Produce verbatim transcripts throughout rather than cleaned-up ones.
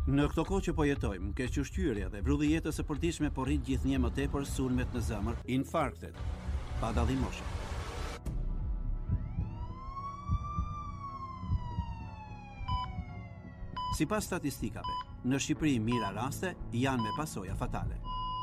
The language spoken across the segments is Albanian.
Në këto kohë që po jetojmë, kequshqyrja dhe vrulli i jetës së përditshme po rrit gjithnjë më tepër sulmet në zemër, infarktet, pa dallim moshe. Sipas statistikave, në Shqipëri mira raste janë me pasoja fatale.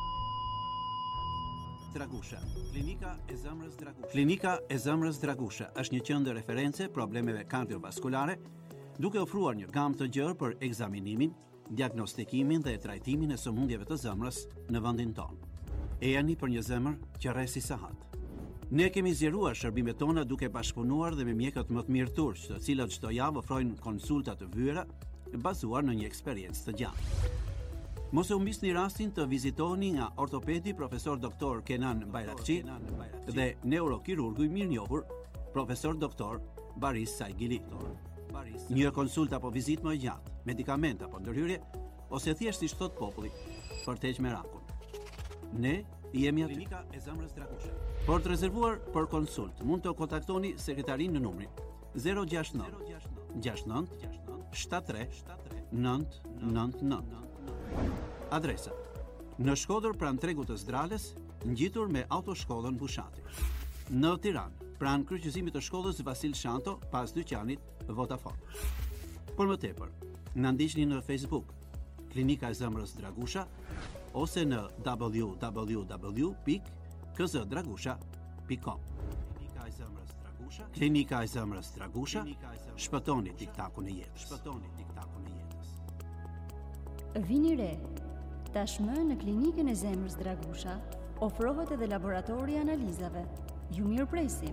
Dragusha, klinika e zemrës Dragusha. Klinika e zemrës Dragusha është një qendër reference problemeve kardiovaskulare, duke ofruar një gamë të gjerë për ekzaminimin, diagnostikimin dhe trajtimin e sëmundjeve të zemrës në vendin tonë. E jani për një zemër që rresi sahat. Ne kemi zgjeruar shërbimet tona duke bashkëpunuar dhe me mjekët më të mirë turq, të cilët çdo javë ofrojnë konsulta të vyera bazuar në një eksperiencë të gjatë. Mos e humbisni rastin të vizitoni nga ortopedi profesor doktor Kenan Bayrakçi dhe neurokirurgu i mirënjohur profesor doktor Baris Saigili. Një konsulta apo vizitë më gjatë, medikament apo ndërhyrje, ose thjesht siç thot populli, për të heqë merakun. Ne jemi aty. Klinika e zemrës Dragusha. Për të rezervuar për konsult, mund të kontaktoni sekretarin në numrin zero gjasht nëntë gjasht nëntë shtatëdhjetë tre nëntë nëntë nëntë. Adresa: në Shkodër pranë tregut të Zdrales, ngjitur me autoshkollën Bushati. Në Tiranë, pranë kryqëzimit të shkollës Vasil Shanto, pas dyqanit Vodafone. Për më tepër, na ndiqni në Facebook, Klinika e zemrës Dragusha, ose në w w w pikë k z dragusha pikë com. Klinika e zemrës Dragusha, Klinika e zemrës Dragusha, shpëtoni tiktakun e jetës. Shpëtoni tiktakun e jetës. Vini re, tashmë në Klinikën e zemrës Dragusha ofrohet edhe laboratori i analizave. Ju mirë presim.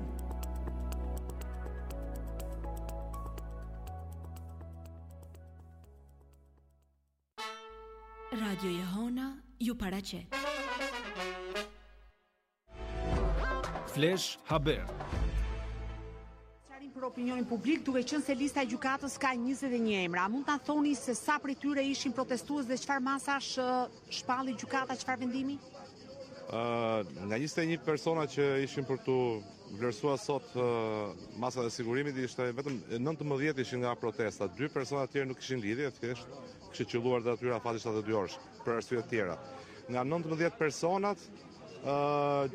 Radio Jehona ju paraqet. Flash Haber. Për opinionin publik, duke qenë se lista e gjykatës ka njëzet e një emra, mund ta thoni se sa prej tyre ishin protestues dhe çfarë masash shpalli gjykata, çfarë vendimi? Uh, nga njëzet e një persona që ishin për tu vlerësuar sot uh, masat e sigurimit, ishte vetëm nëntëmbëdhjetë ishin nga protesta, dy persona të tjerë nuk kishin lidhje, thjesht kishin qelluar dhe atyra fati shtatë e dy orësh për arsye të tjera. Nga nëntëmbëdhjetë personat, uh,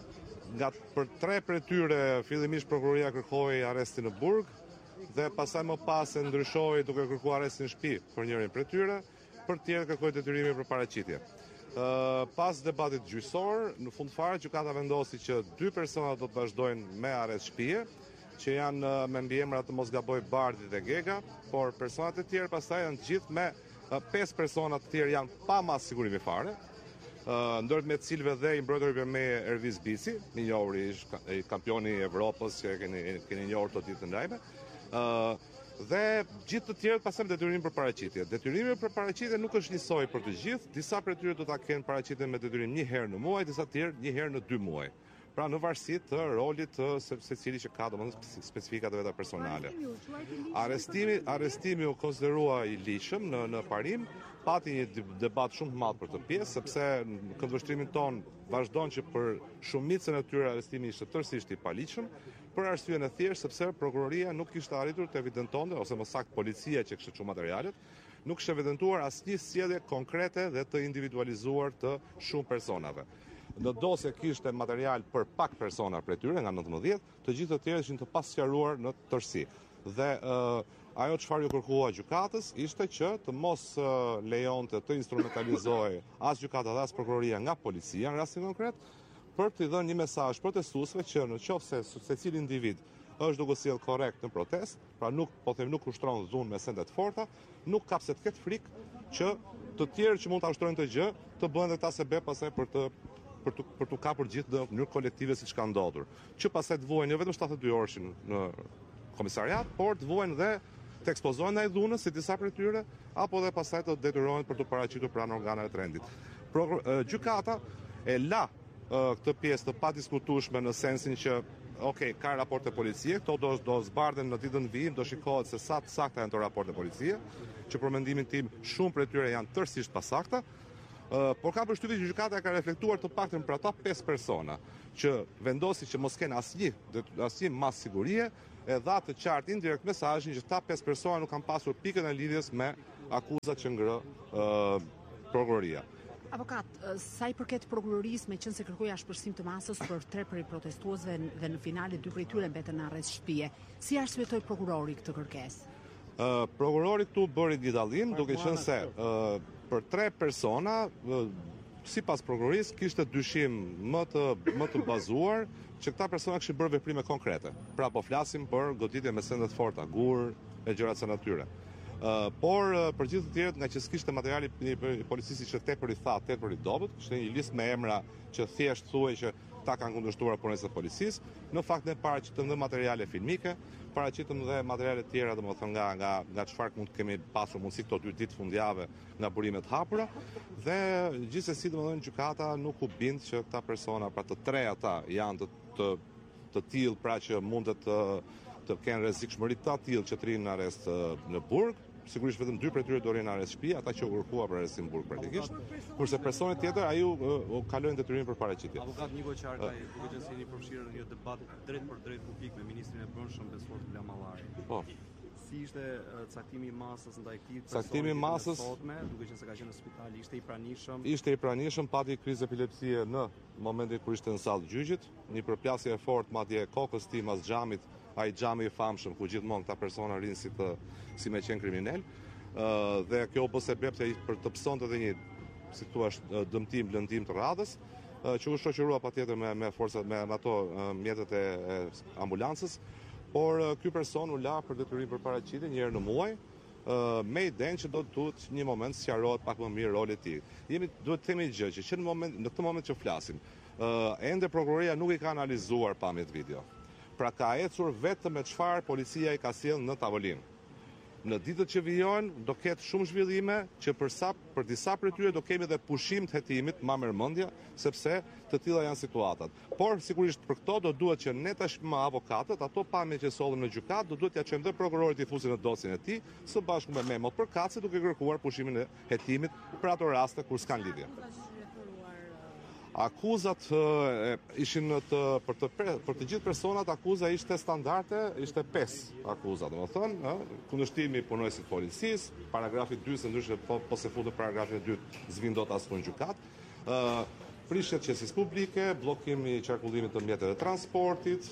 nga për tre prej tyre fillimisht prokuroria kërkoi arrestin në burg dhe pastaj më pas e ndryshoi duke kërkuar arrestin në shtëpi për njërin prej tyre, për të tjerë kërkoi detyrimin për paraqitje. Uh, pas debatit gjyqësor, në fund fare gjykata vendosi që dy persona do të vazhdojnë me arrest shtëpie, që janë uh, me mbiemra të mos gaboj Bardhi dhe Gega, por personat e tjerë pastaj janë të gjithë me uh, pesë persona të tjerë janë pa mas sigurimi fare. Uh, ndër me të cilëve dhe i mbrojtori i Permeje Erviz Bici, një njohur i kampioni i Evropës që keni keni njohur të ditë ndajme. Uh, dhe gjithë të tjerët pasëm detyrim për paraqitje. Detyrimi për paraqitje nuk është njësoj për të gjithë, disa prej tyre do ta kenë paraqitjen me detyrim një herë në muaj, disa të tjerë një herë në dy muaj. Pra në varësi të rolit të secili që ka domethënë specifikat e veta personale. Arrestimi, arrestimi u konsiderua i lishëm në në parim, pati një debat shumë të madh për të pjesë, sepse në këndvështrimin ton vazhdon që për shumicën e tyre arrestimi ishte tërësisht i paligjshëm, për arsyeën e thjeshtë sepse prokuroria nuk kishte arritur të evidentonte, ose më saktë policia që kishte çuar materialet, nuk kishte evidentuar asnjë sjellje konkrete dhe të individualizuar të shumë personave. Në dosje kishte material për pak persona prej tyre nga nëntëmbëdhjetë, të gjithë të tjerë ishin të pasqaruar në tërësi. Dhe uh, ajo çfarë ju kërkua gjykatës ishte që të mos uh, lejonte të instrumentalizohej as gjykata dhe as prokuroria nga policia në rastin konkret, për të dhënë një mesazh protestuesve që në qoftë se secili individ është duke sjellë korrekt në protestë, pra nuk po them nuk ushtron dhunë me sende të forta, nuk ka pse të ketë frikë që të tjerë që mund ta ushtrojnë të gjë, të bëhen dhe ta sebeb pastaj për të për të për të kapur gjithë në mënyrë kolektive siç ka ndodhur. Që pastaj të vuajnë jo vetëm shtatëdhjetë e dy orëshin në komisariat, por të vuajnë dhe të ekspozohen ndaj dhunës si disa prej tyre, apo dhe pastaj të detyrohen për të paraqitur pranë organeve të rendit. Pro, gjykata e la këtë pjesë të padiskutueshme në sensin që okay, ka raporte policie, këto do do zbardhen në ditën vijim, do shikohet se sa të sakta janë këto raporte policie, që për mendimin tim shumë prej tyre janë tërësisht pasakta. Uh, por ka përshtypjen që gjykata ka reflektuar të paktën për ata pesë persona që vendosi që mos kenë asnjë asnjë mas sigurie, e dha të qartë indirekt mesazhin që ta pesë persona nuk kanë pasur pikën e lidhjes me akuzat që ngrë uh, prokuroria. Avokat, sa i përket prokurorisë, me qenë se kërkoi ashpërsim të masës për tre prej protestuesve dhe në finale dy prej tyre mbetën në arrest shtëpie, si arsyetoi prokurori këtë kërkesë? Uh, prokurori këtu bëri një dallim duke qenë se uh, për tre persona, uh, sipas prokurorisë kishte dyshim më të më të bazuar që këta persona kishin bërë veprime konkrete. Pra po flasim për goditje me sende të forta, gur e gjëra të natyre. Uh, por uh, për gjithë të tjerët, nga që s'kishte materiali i policisë që tepër i thatë, tepër i dobët, kishte një listë me emra që thjesht thuaj që ta kanë kundërshtuar punës së policisë. Në fakt ne paraqitëm dhe materiale filmike, paraqitëm dhe materiale tjera, domethënë nga nga nga çfarë mund të kemi pasur mundësi këto dy ditë fundjavë nga burimet hapura, dhe gjithsesi domethënë gjykata nuk u bind që këta persona, pra të tre ata janë të të, të tillë pra që mundet të të kenë rrezikshmëri të tillë që të rinë në arrest në burg. Sigurisht vetëm dy prej tyre do rinë në arrest shtëpi, ata që u kërkuan për arrestim burg praktikisht, kurse personi tjetër ai u, u kalojnë detyrimin për paraqitje. Avokat Niko Qarka, duke qenë se jeni përfshirë në një debat drejt për drejt publik me ministrin e Brendshëm Besfor Blamallari. Po. Si ishte caktimi i masës ndaj këtij personi? Caktimi i masës, sotme, duke qenë se ka qenë në spital, ishte i pranishëm? Ishte i pranishëm, pati krizë epilepsie në momentin kur ishte në sallë gjyqit, një përplasje e fortë madje kokës tim as xhamit, ai xhami i famshëm ku gjithmonë këta persona rinë si të si me qenë kriminal. Uh, dhe kjo po sebeb të për të pësonte edhe një, si thua, dëmtim, lëndim të radhës, uh, që u shoqërua patjetër me me forcat me ato uh, mjetet e, e ambulancës, por uh, ky person u la për detyrim për paraqitje një herë në muaj, uh, me idenë që do të duhet një moment sqarohet pak më mirë roli i tij. Jemi duhet të themi gjë që, që në moment në këtë moment që flasim, uh, ende prokuroria nuk i ka analizuar pamjet video. Pra ka ecur vetëm me çfarë policia i ka sjellë në tavolinë. Në ditët që vijojnë do ketë shumë zhvillime që për sa për disa prej tyre do kemi edhe pushim të hetimit, ma mërmendje, sepse të tilla janë situatat. Por sigurisht për këto do duhet që ne tashmë avokatët, ato pamje që sollim në gjykat, do duhet ja çojmë dhe prokurorit i fusin në dosjen e tij, së bashku me memot përkatëse duke kërkuar pushimin e hetimit për ato raste kur s'kan lidhje. Akuzat e, ishin të, për, të, për të gjithë personat akuza ishte standarde, ishte pesë akuza, domethënë, kundërshtimi i punonësit policisë, paragrafi dy se ndryshe po, po se futet paragrafi dytë s'vin dot as në gjykat. Ë prishje të qesis publike, bllokimi i qarkullimit të mjeteve të transportit,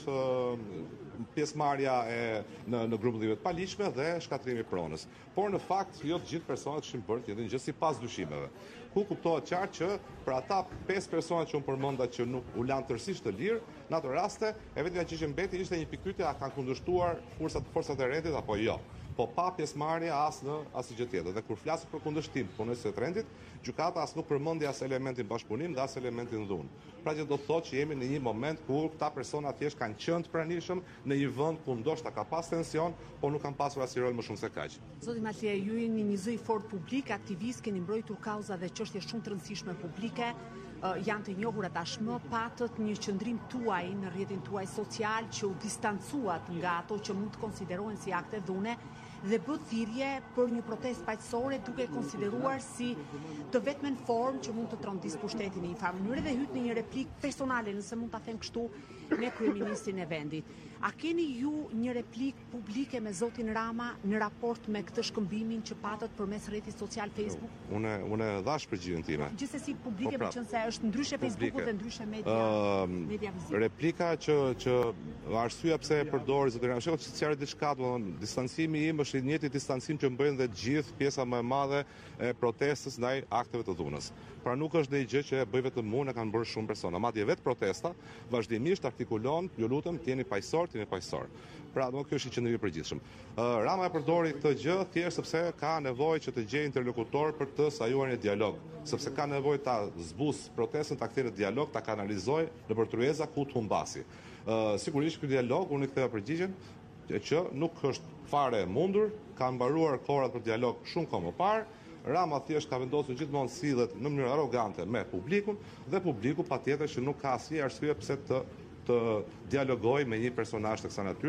pjesëmarrja e në në grumbullimet të paligjshme dhe shkatrimi i pronës. Por në fakt jo të gjithë personat kishin bërë tjetër gjë sipas dyshimeve. Ku kuptohet qartë që për ata pesë persona që unë përmenda që nuk u lanë tërësisht të lirë, në ato raste e vetmja që ishte mbeti ishte një pikpyetje a kanë kundërshtuar forcat forcat e rendit apo jo. Po pa pjesëmarrje as në asnjë gjë tjetër. Dhe kur flasim për kundërshtim punësve të rendit, gjykata as nuk përmendi as elementin bashkëpunim dhe as elementin dhunë. Pra që do të thotë që jemi në një moment ku këta persona thjesht kanë qenë të pranishëm në një vend ku ndoshta ka pas tension, por nuk kanë pasur asnjë rol më shumë se kaq. Zoti Matlia, ju jeni një zë i fortë publik, aktivist, keni mbrojtur kauza dhe çështje shumë të rëndësishme publike. Uh, janë të njohura tashmë, patët një qëndrim tuaj në rrjetin tuaj social që u distancuat nga ato që mund të konsiderohen si akte dhune dhe bë thirrje për një protestë paqësore duke konsideruar si të vetmen formë që mund të trondisë pushtetin në një farë mënyrë dhe hyt në një replikë personale, nëse mund ta them kështu, me kryeministrin e vendit. A keni ju një replikë publike me zotin Rama në raport me këtë shkëmbimin që patët përmes rrjetit social Facebook? Unë unë dhash përgjigjen time. Gjithsesi publike, më qenë se është ndryshe Facebooku dhe ndryshe media. Uh, media vizit. Replika që që arsyeja pse e përdori zotin Rama, është çfarë diçka, domthonë distancimi im është i njëjti distancim që bëjnë dhe gjithë pjesa më e madhe e protestës ndaj akteve të dhunës. Pra nuk është ndonjë gjë që e bëj vetëm unë, e kanë bërë shumë persona. Madje vetë protesta vazhdimisht artikulon, ju lutem, jeni paqësor, jeni paqësor. Pra, do kjo është i qëndrimi i përgjithshëm. Uh, Rama e përdori këtë gjë thjesht sepse ka nevojë që të gjejë interlokutor për të sajuar një dialog, sepse ka nevojë ta zbus protestën, ta kthejë në dialog, ta kanalizojë nëpër tryeza ku të humbasi. Uh, sigurisht ky dialog, unë i ktheva përgjigjen që nuk është fare e mundur, ka mbaruar kohrat për dialog shumë kohë më parë. Rama thjesht ka vendosur gjithmonë sillet në mënyrë arrogante me publikun dhe publiku patjetër që nuk ka asnjë arsye pse të të dialogojë me një personazh të kësaj natyre,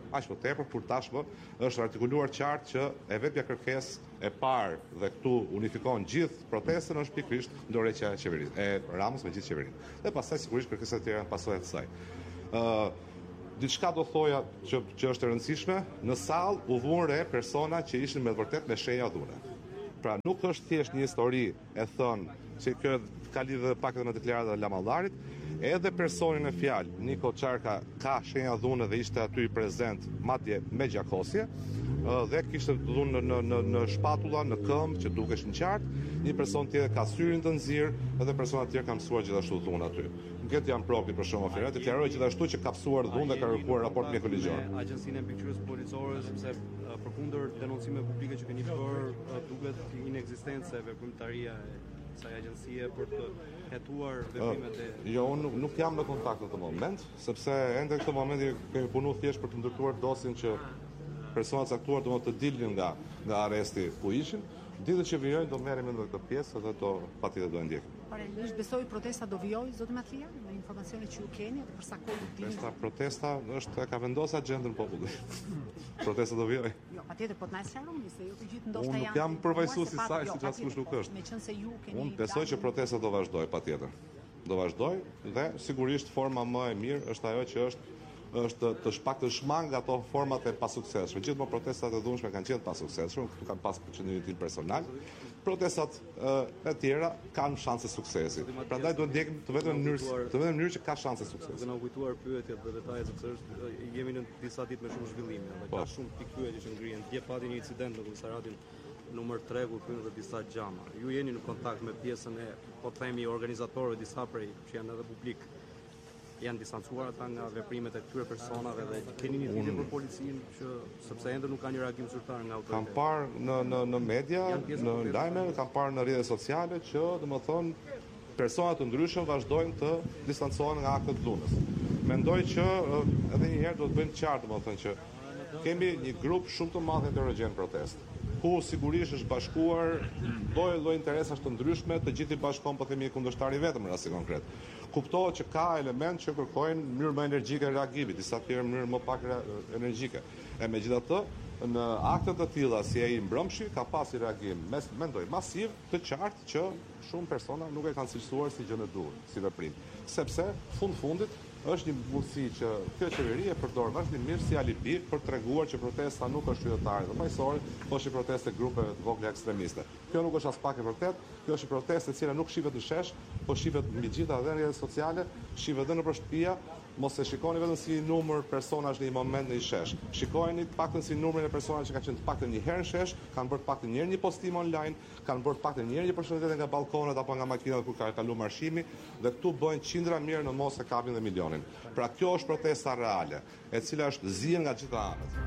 aq më tepër, kur tashmë është artikuluar qartë që e vetmja kërkesë e parë dhe këtu unifikon gjithë protestën është pikërisht ndërheqja e qeverisë, e Ramës me gjithë qeverinë. Dhe pastaj sigurisht kërkesat e tjera janë pasojë të saj. Ë uh, Diçka do thoja që, që është e rëndësishme, në sallë u vuan re persona që ishin me vërtet me shenja dhune. Pra nuk është thjesht një histori e thënë që kjo ka lidhje pak edhe me deklaratat e Lamallarit, edhe personin e fjalë, Niko Çarka, ka shenja dhune dhe ishte aty prezent madje me gjakosje, dhe kishte dhunë në, në, në shpatulla, në këmbë që dukeshin qartë, një person tjetër ka syrin të nxirr, edhe persona të tjerë kanë mësuar gjithashtu dhunë aty. Këtë janë propi për shumë oferat, të deklaroj gjithashtu që ka psuar dhunë dhe ka kërkuar raport mjekëligjor. Agjencinë e mbikëqyrjes policore sepse përkundër denoncimeve publike që keni bërë, duket inekzistence veprimtaria e kësaj agjencie për të hetuar veprimet e... Jo, unë nuk, nuk jam në kontakt në këtë moment, sepse ende këtë momenti kemi punu thjesht për të ndërtuar dosin që personat caktuar do të dilnin nga, nga arresti ku ishin. Ditët që vijojnë do merrem në këtë pjesë dhe do patjetër do e ndjekim. Paralelisht besoj protesta do vijojë, zoti Matlia, me informacionet që ju keni dhe për sa kohë do dini. Protesta, protesta është ka vendosur agjendën popullit. Protesta do vijojë. Jo, patjetër po të na sqaroni se jo të gjithë ndoshta janë. Unë nuk jam përvojsues i saj, siç askush nuk është. Meqense ju keni. Unë besoj që protesta do vazhdojë patjetër. Do vazhdojë dhe sigurisht forma më e mirë është ajo që është është të shpak të shmang ato format e pasuksesshme. Gjithmonë protestat e dhunshme kanë qenë pasuksesshme, këtu kanë pas qëndrimin tim personal. Protestat e tjera kanë shanse suksesi. Prandaj duhet ndjekim të vetëm në mënyrë të vetëm në mënyrë që ka shanse suksesi. Do na kujtuar pyetjet dhe detajet sepse është jemi në disa ditë me shumë zhvillime dhe ka shumë pikë pyetje që ngrihen. Dje pati një incident në komisariatin numër tre ku kryen edhe disa xhama. Ju jeni në kontakt me pjesën e, po themi, organizatorëve, disa prej që janë edhe publik. Janë distancuar ata nga veprimet e këtyre personave dhe keni një lidhje për policinë që sepse ende nuk ka një reagim zyrtar nga autoritetet. Kam parë në në në media, në lajme, kam parë në rrjetet sociale që, domethënë, persona të ndryshëm vazhdojnë të distancohen nga aktet dhunës. Mendoj që edhe një herë do të bëjmë qartë, domethënë, që kemi një grup shumë të madh heterogjen protest, ku sigurisht është bashkuar lloj-lloj interesash të ndryshme, të gjithë i bashkon po themi kundërshtari vetëm në rasti konkret. Kuptohet që ka element që kërkojnë mënyrë më energjike reagimi, disa tjerë mënyrë më pak energjike. E megjithatë, në akte të tilla si ai Mbrëmshi ka pasur reagim, mes mendoj masiv, të qartë që shumë persona nuk e kanë cilësuar si gjë e duhur, si veprim, sepse fund fundit është një mundësi që kjo qeveri e përdor vazhdimisht si alibi për treguar që protesta nuk është qytetare dhe majsore, po është protestë grupeve të vogla ekstremiste. Kjo nuk është as pak e vërtet, kjo është protestë e cila nuk shihet në shesh, po shihet mbi gjitha dhe në rrjetet sociale, shihet edhe nëpër shtëpia. Mos e shikoni vetëm si numër personash në një moment në një shesh. Shikojeni të paktën si numrin e personave që kanë qenë të paktën një herë në shesh, kanë bërë të paktën një herë një postim online, kanë bërë të paktën një herë një përshëndetje nga balkonet apo nga makinat kur ka kaluar marshimi, dhe këtu bëjnë qindra mirë në mos e kapin dhe milionin. Pra kjo është protesta reale, e cila është zihen nga gjitha anët.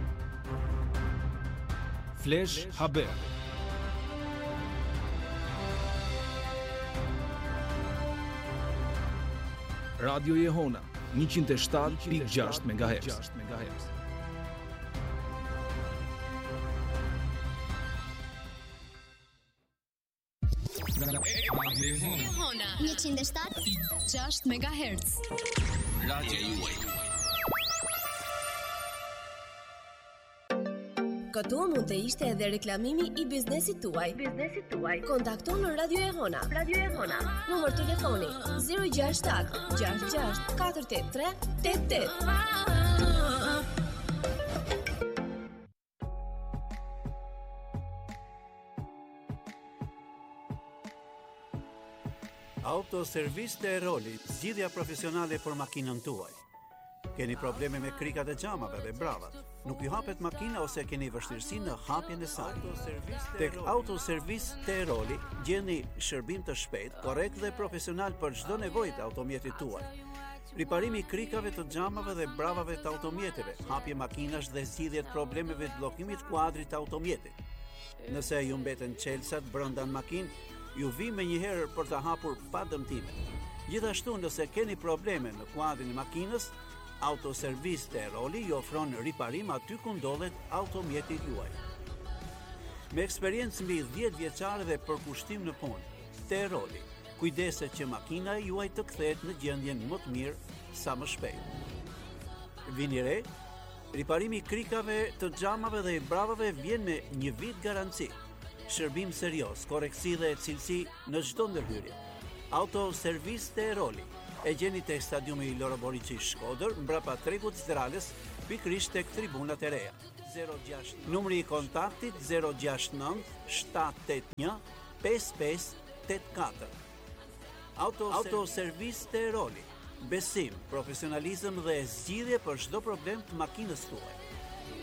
Flash Haber. Radio Jehona njëqind e shtatë pikë gjashtë megahertz. Jehona njëqind e shtatë pikë gjashtë megahertz. Radio juaj. Këtu mund të ishte edhe reklamimi i biznesit tuaj. Biznesit tuaj. Kontakto në Radio Jehona. Radio Jehona. Numër telefoni zero gjasht shtat gjasht gjasht katër tetë tre tetë tetë. Autoservis të Eroli, zgjidhja profesionale për makinën tuaj. Keni probleme me krikat e xhamave dhe bravat, nuk ju hapet makina ose keni vështirësi në hapjen e saj. Tek Autoservis të Eroli gjeni shërbim të shpejt, korrekt dhe profesional për çdo nevojë të automjetit tuaj. Riparimi i krikave të xhamave dhe bravave të automjeteve, hapje makinash dhe zgjidhje të problemeve të bllokimit kuadrit të automjetit. Nëse ju mbeten çelësat brenda në makinë, ju vi me njëherë për të hapur pa dëmtime. Gjithashtu, nëse keni probleme në kuadrin e makinës, Autoservis të Eroli ju ofron riparim aty ku ndodhet automjeti juaj. Me eksperiencë mbi dhjetë vjeçare dhe përkushtim në punë, të Eroli, kujdeset që makina e juaj të kthehet në gjendjen më të mirë sa më shpejt. Vini re, Riparimi i krikave, të xhamave dhe i bravave vjen me një vit garanci. Shërbim serioz, korreksi dhe cilësi në çdo ndërhyrje. Autoservis te Roli. E gjeni tek stadiumi Loro Boriçi Shkodër, mbrapa tregut Zdralës, pikërisht tek tribunat e reja. zero gjashtë Numri i kontaktit zero gjashtë nëntë shtatë tetë një pesë pesë tetë katër. Autoservis te Roli. Besim, profesionalizëm dhe zgjidhje për çdo problem të makinës tuaj.